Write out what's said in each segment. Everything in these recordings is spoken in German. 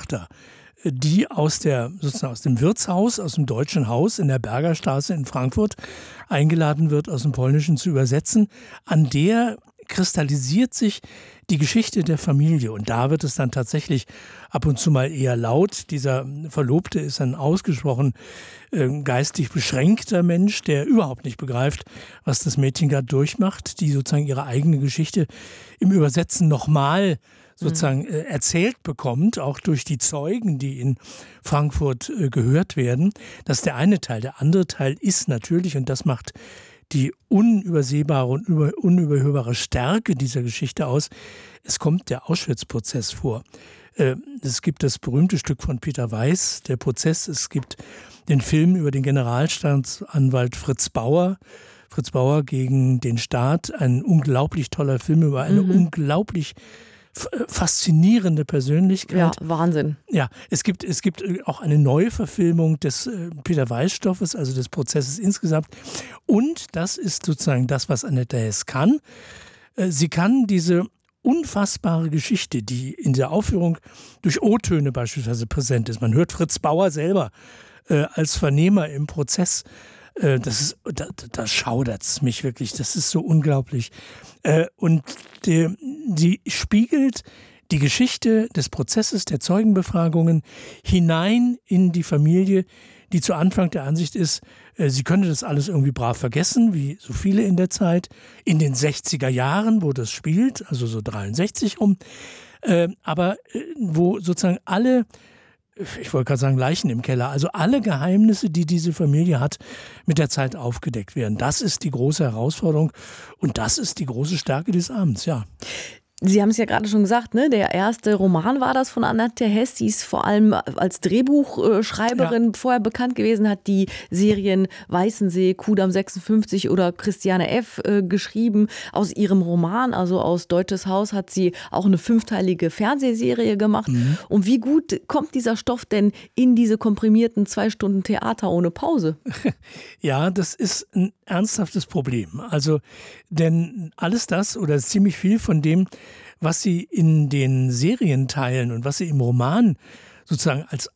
Tochter, die sozusagen aus dem Wirtshaus, aus dem Deutschen Haus in der Bergerstraße in Frankfurt eingeladen wird, aus dem Polnischen zu übersetzen. An der kristallisiert sich die Geschichte der Familie. Und da wird es dann tatsächlich ab und zu mal eher laut. Dieser Verlobte ist ein ausgesprochen geistig beschränkter Mensch, der überhaupt nicht begreift, was das Mädchen gerade durchmacht, die sozusagen ihre eigene Geschichte im Übersetzen nochmal sozusagen erzählt bekommt, auch durch die Zeugen, die in Frankfurt gehört werden. Das ist der eine Teil. Der andere Teil ist natürlich, und das macht die unübersehbare und unüberhörbare Stärke dieser Geschichte aus, es kommt der Auschwitz-Prozess vor. Es gibt das berühmte Stück von Peter Weiß, der Prozess. Es gibt den Film über den Generalstaatsanwalt Fritz Bauer. Fritz Bauer gegen den Staat, ein unglaublich toller Film über eine unglaublich faszinierende Persönlichkeit. Ja, Wahnsinn. Ja, es gibt auch eine Neuverfilmung des Peter Weiß-Stoffes, also des Prozesses insgesamt. Und das ist sozusagen das, was Annette Hess kann. Sie kann diese unfassbare Geschichte, die in der Aufführung durch O-Töne beispielsweise präsent ist. Man hört Fritz Bauer selber als Vernehmer im Prozess. Da schaudert es mich wirklich. Das ist so unglaublich. Und die spiegelt die Geschichte des Prozesses, der Zeugenbefragungen hinein in die Familie, die zu Anfang der Ansicht ist, sie könnte das alles irgendwie brav vergessen, wie so viele in der Zeit, in den 60er Jahren, wo das spielt, also so 63 rum, aber wo sozusagen alle, ich wollte gerade sagen Leichen im Keller, also alle Geheimnisse, die diese Familie hat, mit der Zeit aufgedeckt werden. Das ist die große Herausforderung und das ist die große Stärke des Abends, ja. Sie haben es ja gerade schon gesagt, ne? Der erste Roman war das von Annette Hess. Sie ist vor allem als Drehbuchschreiberin vorher bekannt gewesen, hat die Serien Weißensee, Kudamm 56 oder Christiane F. geschrieben. Aus ihrem Roman, also aus Deutsches Haus, hat sie auch eine 5-teilige Fernsehserie gemacht. Und wie gut kommt dieser Stoff denn in diese komprimierten 2 Stunden Theater ohne Pause? Ja, das ist ein ernsthaftes Problem. Also, denn alles das oder ziemlich viel von dem, was sie in den Serien teilen und was sie im Roman sozusagen als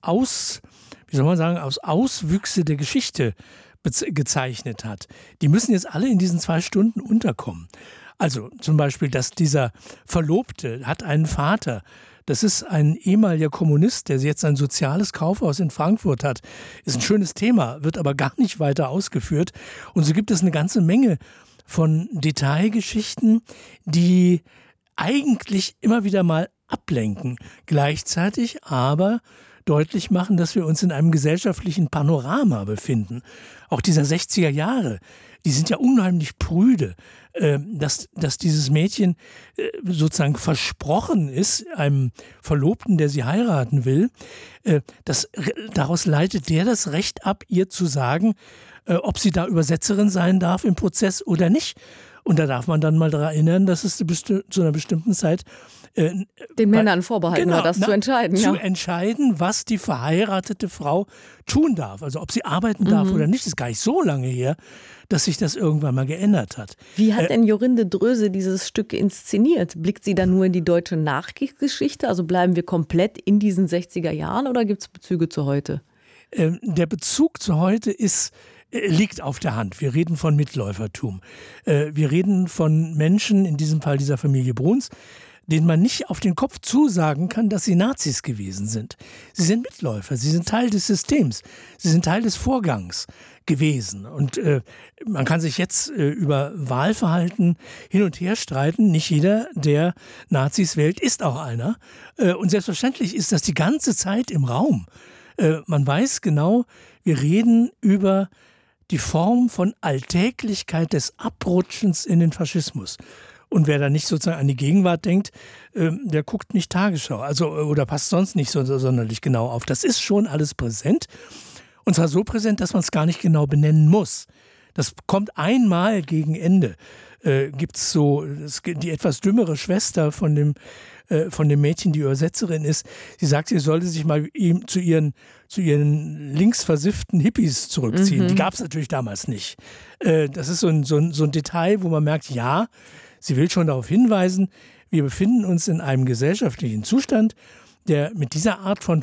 Auswüchse der Geschichte gezeichnet hat, die müssen jetzt alle in diesen 2 Stunden unterkommen. Also zum Beispiel, dass dieser Verlobte hat einen Vater. Das ist ein ehemaliger Kommunist, der jetzt ein soziales Kaufhaus in Frankfurt hat. Ist ein schönes Thema, wird aber gar nicht weiter ausgeführt. Und so gibt es eine ganze Menge von Detailgeschichten, die eigentlich immer wieder mal ablenken, gleichzeitig aber deutlich machen, dass wir uns in einem gesellschaftlichen Panorama befinden. Auch dieser 60er Jahre, die sind ja unheimlich prüde, dass dieses Mädchen sozusagen versprochen ist, einem Verlobten, der sie heiraten will, daraus leitet der das Recht ab, ihr zu sagen, ob sie da Übersetzerin sein darf im Prozess oder nicht. Und da darf man dann mal daran erinnern, dass es zu einer bestimmten Zeit den Männern vorbehalten war, das zu entscheiden. Zu entscheiden, was die verheiratete Frau tun darf. Also ob sie arbeiten darf oder nicht, ist gar nicht so lange her, dass sich das irgendwann mal geändert hat. Wie hat denn Jorinde Dröse dieses Stück inszeniert? Blickt sie dann nur in die deutsche Nachkriegsgeschichte? Also bleiben wir komplett in diesen 60er Jahren oder gibt es Bezüge zu heute? Der Bezug zu heute liegt auf der Hand. Wir reden von Mitläufertum. Wir reden von Menschen, in diesem Fall dieser Familie Bruns, denen man nicht auf den Kopf zusagen kann, dass sie Nazis gewesen sind. Sie sind Mitläufer, sie sind Teil des Systems, sie sind Teil des Vorgangs gewesen. Und man kann sich jetzt über Wahlverhalten hin und her streiten. Nicht jeder, der Nazis wählt, ist auch einer. Und selbstverständlich ist das die ganze Zeit im Raum. Man weiß genau, wir reden über die Form von Alltäglichkeit des Abrutschens in den Faschismus. Und wer da nicht sozusagen an die Gegenwart denkt, der guckt nicht Tagesschau, oder passt sonst nicht so sonderlich genau auf. Das ist schon alles präsent. Und zwar so präsent, dass man es gar nicht genau benennen muss. Das kommt einmal gegen Ende. Gibt es so die etwas dümmere Schwester von dem Mädchen, die Übersetzerin ist. Sie sagt, sie sollte sich mal zu ihren linksversifften Hippies zurückziehen. Die gab es natürlich damals nicht. Das ist so ein Detail, wo man merkt, ja, sie will schon darauf hinweisen, wir befinden uns in einem gesellschaftlichen Zustand, der mit dieser Art von